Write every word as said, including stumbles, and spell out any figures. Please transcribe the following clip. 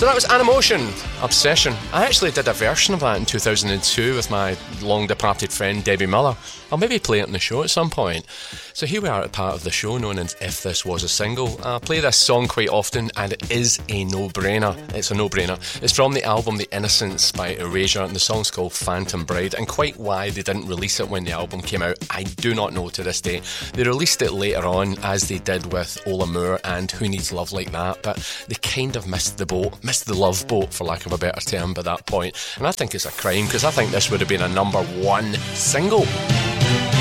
So that was Animotion, Obsession. I actually did a version of that in two thousand two with my long-departed friend Debbie Miller. I'll maybe play it in the show at some point. So here we are at a part of the show known as If This Was a Single. I play this song quite often and it is a no-brainer. It's a no-brainer. It's from the album The Innocents by Erasure and the song's called Phantom Bride, and quite why they didn't release it when the album came out, I do not know to this day. They released it later on as they did with Ola Moore and Who Needs Love Like That, but they kind of missed the boat, missed the love boat for lack of a better term by that point, and I think it's a crime because I think this would have been a number one single.